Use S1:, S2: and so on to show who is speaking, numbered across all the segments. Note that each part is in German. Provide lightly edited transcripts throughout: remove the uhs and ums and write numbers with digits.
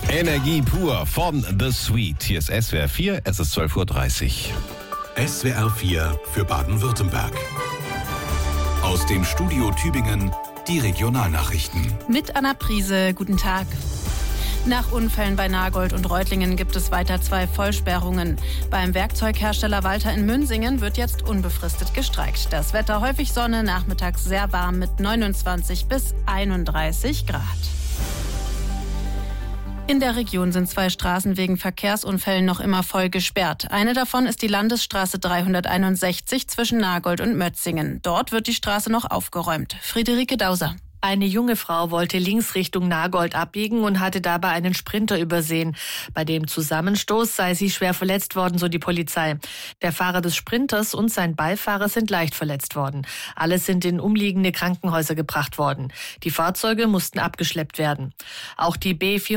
S1: Energie pur von The Sweet. Hier ist SWR 4, es ist 12:30 Uhr.
S2: SWR 4 für Baden-Württemberg. Aus dem Studio Tübingen die Regionalnachrichten.
S3: Mit Anna Priese, guten Tag. Nach Unfällen bei Nagold und Reutlingen gibt es weiter 2 Vollsperrungen. Beim Werkzeughersteller Walter in Münsingen wird jetzt unbefristet gestreikt. Das Wetter häufig Sonne, nachmittags sehr warm mit 29 bis 31 Grad. In der Region sind 2 Straßen wegen Verkehrsunfällen noch immer voll gesperrt. Eine davon ist die Landesstraße 361 zwischen Nagold und Mötzingen. Dort wird die Straße noch aufgeräumt. Friederike Dauser.
S4: Eine junge Frau wollte links Richtung Nagold abbiegen und hatte dabei einen Sprinter übersehen. Bei dem Zusammenstoß sei sie schwer verletzt worden, so die Polizei. Der Fahrer des Sprinters und sein Beifahrer sind leicht verletzt worden. Alle sind in umliegende Krankenhäuser gebracht worden. Die Fahrzeuge mussten abgeschleppt werden. Auch die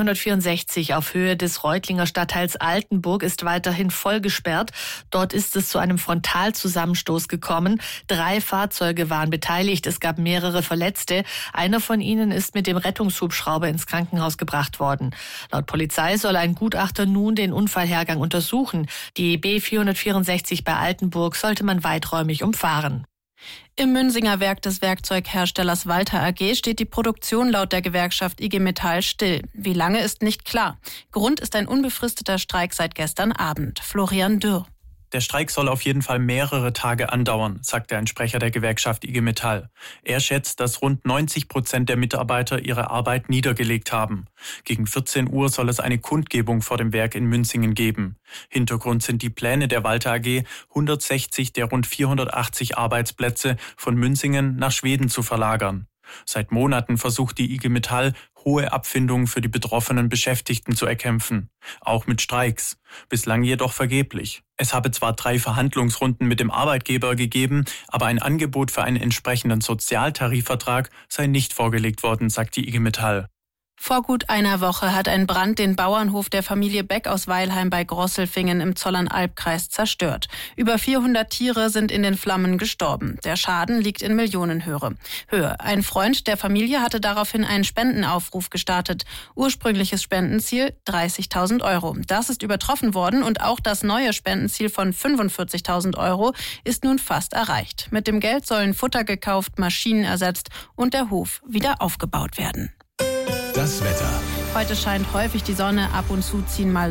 S4: B464 auf Höhe des Reutlinger Stadtteils Altenburg ist weiterhin voll gesperrt. Dort ist es zu einem Frontalzusammenstoß gekommen. 3 Fahrzeuge waren beteiligt. Es gab mehrere Verletzte. Einer von ihnen ist mit dem Rettungshubschrauber ins Krankenhaus gebracht worden. Laut Polizei soll ein Gutachter nun den Unfallhergang untersuchen. Die B464 bei Altenburg sollte man weiträumig umfahren.
S3: Im Münsinger Werk des Werkzeugherstellers Walter AG steht die Produktion laut der Gewerkschaft IG Metall still. Wie lange ist nicht klar. Grund ist ein unbefristeter Streik seit gestern Abend. Florian Dürr.
S5: Der Streik soll auf jeden Fall mehrere Tage andauern, sagte ein Sprecher der Gewerkschaft IG Metall. Er schätzt, dass rund 90% der Mitarbeiter ihre Arbeit niedergelegt haben. Gegen 14 Uhr soll es eine Kundgebung vor dem Werk in Münsingen geben. Hintergrund sind die Pläne der Walter AG, 160 der rund 480 Arbeitsplätze von Münsingen nach Schweden zu verlagern. Seit Monaten versucht die IG Metall, hohe Abfindungen für die betroffenen Beschäftigten zu erkämpfen, auch mit Streiks. Bislang jedoch vergeblich. Es habe zwar 3 Verhandlungsrunden mit dem Arbeitgeber gegeben, aber ein Angebot für einen entsprechenden Sozialtarifvertrag sei nicht vorgelegt worden, sagt die IG Metall.
S3: Vor gut einer Woche hat ein Brand den Bauernhof der Familie Beck aus Weilheim bei Grosselfingen im Zollernalbkreis zerstört. Über 400 Tiere sind in den Flammen gestorben. Der Schaden liegt in Millionenhöhe. Ein Freund der Familie hatte daraufhin einen Spendenaufruf gestartet. Ursprüngliches Spendenziel 30.000 Euro. Das ist übertroffen worden und auch das neue Spendenziel von 45.000 Euro ist nun fast erreicht. Mit dem Geld sollen Futter gekauft, Maschinen ersetzt und der Hof wieder aufgebaut werden.
S2: Das Wetter.
S3: Heute scheint häufig die Sonne, ab und zu ziehen mal